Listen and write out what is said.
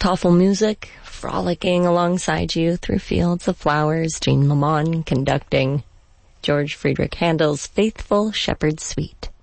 Toffel music, frolicking alongside you through fields of flowers, Jean Lamont conducting George Friedrich Handel's Faithful Shepherd's Suite.